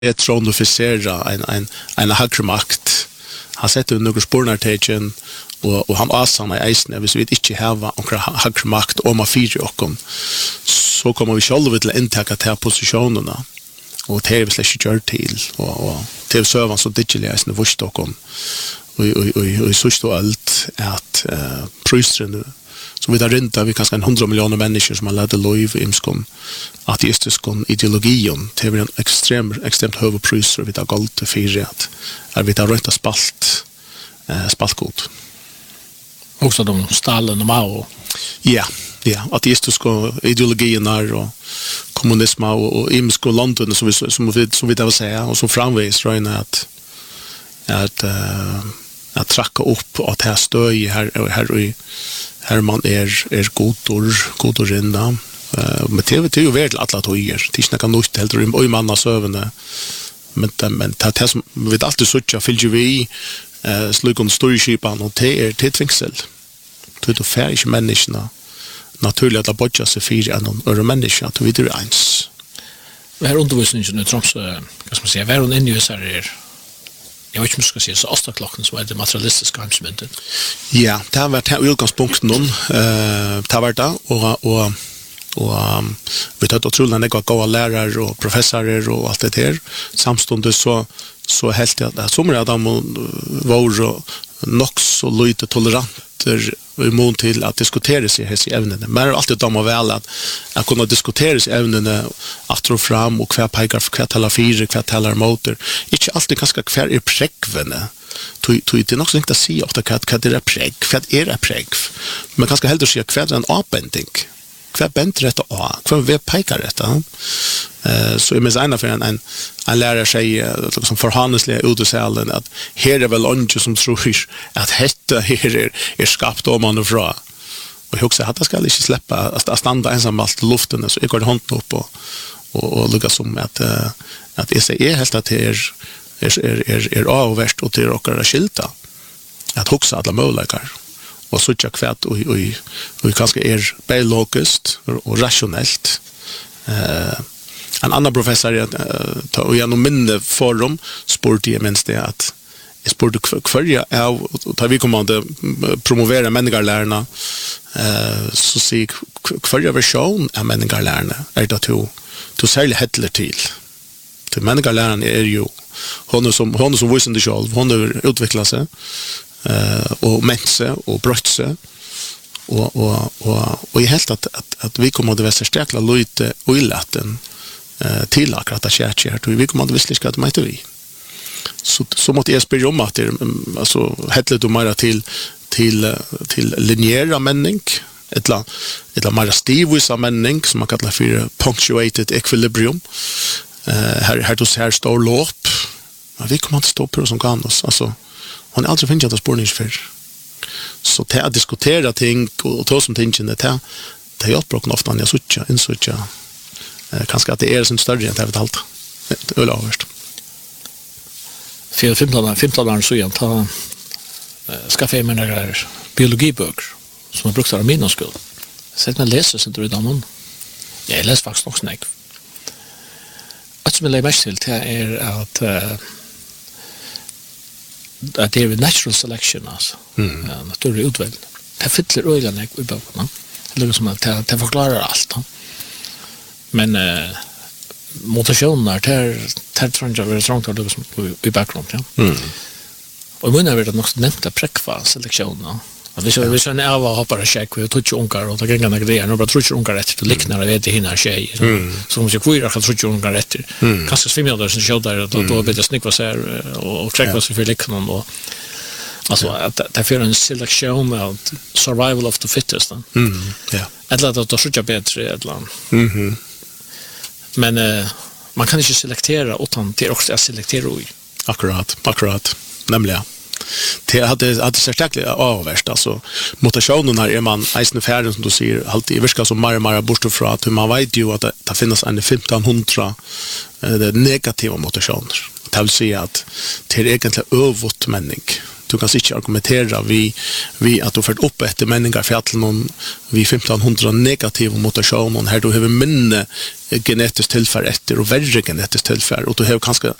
tronificera en högre makt. Han sätter några spårnartecken och han asamma i eisne, hvis vi ikke hava några högre makt om man fyrer okkom, så kommer vi själva till att intaka till positionerna. Och det är vi släck gör till. Och det är sövan så digitalt eisne vurst okkom. Och i sørste allt att prøystren så vi där rynta vi kanske 100 miljoner människor som har lärt lov imskom ateistiskon ideologion det är en extremt hög pris vi tar galt till fyrat är vi tar rönt spaltgod också de Stalin och Mao ja ateistiska ideologierna och kommunism och imsko landet som vi där vill säga och som framvis röna att tracka upp att här stöj här man godor inna men det är ju väl alla tojer det kan nog helt oj manna sövne men det som vi alltid söka fyller vi slukon storskipan och det är tvingsel det är färdig människorna naturligt att bodja sig för en öre människa att vi är ens det här undervisningen i Tromsø vad ska man säga var hon inne i så här jag vet inte om jag ska säga så Åstaklocken som är det materialistiska hemsmyndet. Ja, det har varit här utgångspunkten det har varit det och vi tar otroligt några goda lärare och professorer och allt det här. Samstundes så helt jag att somliga av dem var nog så lite toleranter imot till att diskutera sig här i ämnena. Men det är alltid de väl att kunna diskutera sig ämnena att dra fram och kvar pekar för kvar talar fyra, kvar talar motor. Inte alltid ganska kvar är präckvene. Det är nog så inte att säga ofta vad det är präck, vad är det präck. Men ganska hellre säga kvar en avbändning. Kvar bänt rätt och kvar vi pekar detta. Så är med ena för en lärare säger liksom förhandlingsliga utsälen att här är väl onge som tror att detta här är skapt om man ifrån. Och jag också att det ska inte släppa att standa ensamt i luften så jag går handen upp och lukka som att det är helt att det är avvärst och till råkar skilta att huxa alla möjligheter och så tjocka kvärt och kanske är biologiskt och rationellt en annan professor och genom minne forum spurte jag minst det att jag spurte kvarja och tar vi kommande promovera människorlärarna så se kvarja version av människorlärarna är det to särskilt hettler till människorläraren är ju hon som visar det själv hon har utvecklat sig och mänse och brött sig och jag helt att vi kommer att vara stäckla lite och illaten till akkurat att kärtje här vi kommer att visst ska det inte vi så måste jag spela om att det alltså hettler du mera till linjära männing ett mera stivvisa männing som man kallar för punctuated equilibrium här då så här står lopp men vi kommer att stå på som kan oss alltså hon aldrig finns att spårningsfär så det att diskutera ting och ta som ting det hjälper ofta när jag insutja kanske att det är som större än det vet allt det är överst för 15 år så jag tar skaffa mig några biologiböcker som jag brukar ha mina skuld så man läser så inte utan jag läser faktiskt också snäck att som jag lägger mest till det är att det är natural selection alltså naturlig utväljning det fyller ögonen i böckerna det är som att det förklarar allt men mutationer tror jag är trångt att i bakgrund ja och men är det nog nämnt präckva selektionen att vi så en av hoppar check vi tog ungar och det gånga grejer nu bara tror ungar rätt till liknar det hinner tjej som så kvar att tror ungar rätt kanske svimmar där som show där då blir det snickva så här och checka så för liknar och alltså att det för en selektion av survival of the fittest ja eller att det så bättre eller men man kan inte selektera utan det är också att selektera i akkurat nämligen det hade särskilt avvärst alltså mutationerna är man eisne färden som du säger alltid virka som mer bort från att man vet ju att det finns en 1500 negativa mutationer det vill säga att det är egentligen övervått männing du kan ikke argumentera vi at du får opp etter menningar fjallene vi 1500 negativ mutasjoner her du har minne genetisk tilfær etter og verre genetisk tilfær og du har kanskje